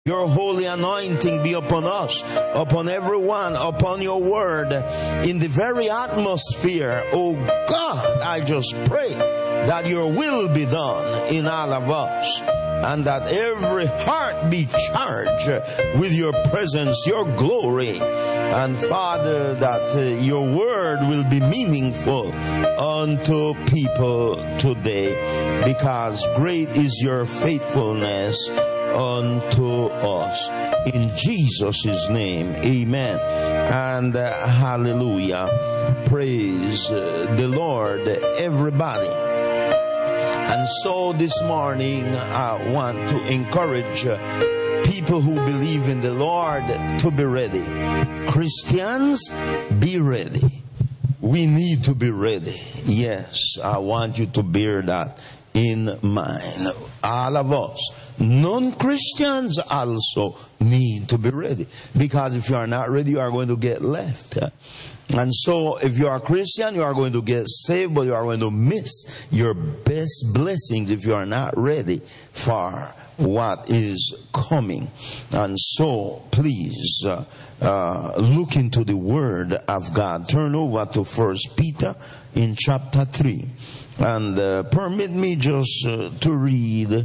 Your holy anointing be upon us, upon everyone, upon your word, in the very atmosphere. Oh God, I just pray that your will be done in all of us, and that every heart be charged with your presence, your glory. And Father, that your word will be meaningful unto people today, because great is your faithfulness unto us. In Jesus' name, amen and hallelujah. Praise the Lord, everybody. And so this morning I want to encourage people who believe in the Lord to be ready. Christians, be ready. We need to be ready. Yes, I want you to bear that in mind. All of us, non-Christians, also need to be ready. Because if you are not ready, you are going to get left. And so if you are a Christian, you are going to get saved, but you are going to miss your best blessings if you are not ready for what is coming. And so please look into the Word of God. Turn over to 1 Peter in chapter 3. And permit me just to read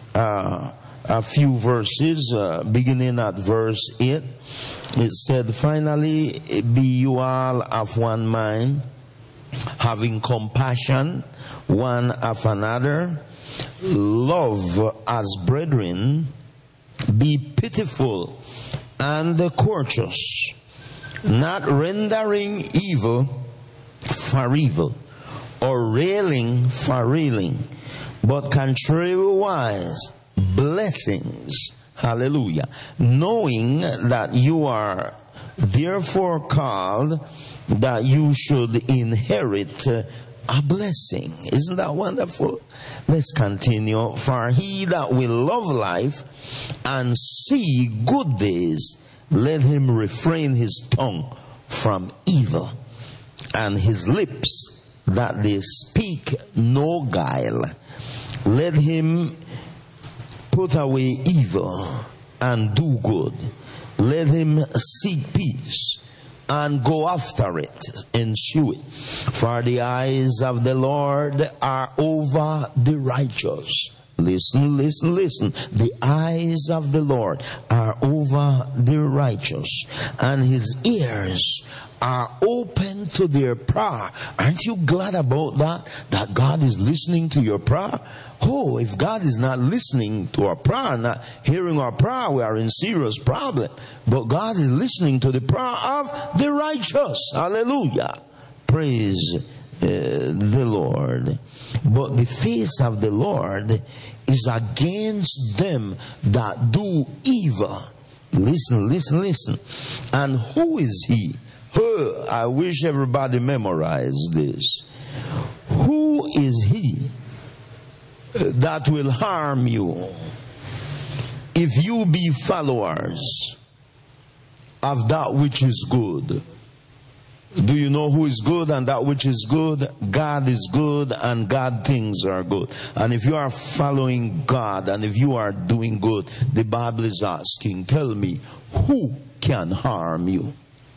a few verses, beginning at verse 8. It said, "Finally, be you all of one mind, having compassion one of another, love as brethren, be pitiful and courteous, not rendering evil for evil, or railing for railing, but contrariwise blessings." Hallelujah. "Knowing that you are therefore called, that you should inherit a blessing." Isn't that wonderful? Let's continue. "For he that will love life and see good days, let him refrain his tongue from evil, and his lips that they speak no guile. Let him put away evil and do good. Let him seek peace and go after it, ensue it. For the eyes of the Lord are over the righteous." Listen, listen, listen. "The eyes of the Lord are over the righteous, and his ears are open to their prayer." Aren't you glad about that? That God is listening to your prayer? Oh, if God is not listening to our prayer, not hearing our prayer, we are in serious problem. But God is listening to the prayer of the righteous. Hallelujah. Praise the Lord. "But the face of the Lord is against them that do evil." Listen, listen, listen. "And who is he?" I wish everybody memorized this. "Who is he that will harm you if you be followers of that which is good?" Do you know who is good and that which is good? God is good and God things are good. And if you are following God and if you are doing good, the Bible is asking, tell me, who can harm you?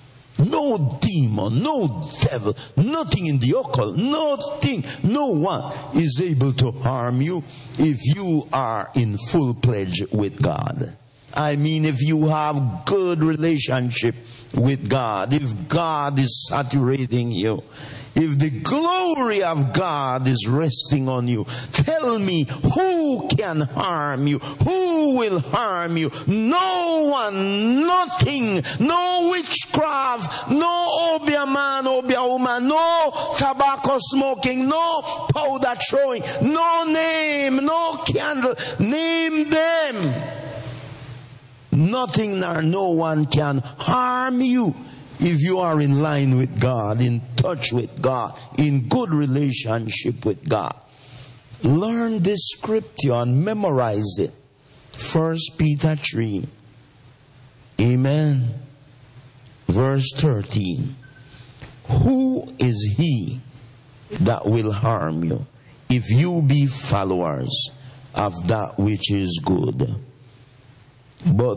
No demon, no devil, nothing in the occult, nothing, no one is able to harm you if you are in full pledge with God. I mean, if you have good relationship with God, if God is saturating you, if the glory of God is resting on you, tell me, who can harm you? Who will harm you? No one, nothing, no witchcraft, no obia man, obia woman, no tobacco smoking, no powder throwing, no name, no candle, name them. Nothing nor no one can harm you if you are in line with God, in touch with God, in good relationship with God. Learn this scripture and memorize it. 1 Peter 3. Amen. Verse 13. Who is he that will harm you if you be followers of that which is good? But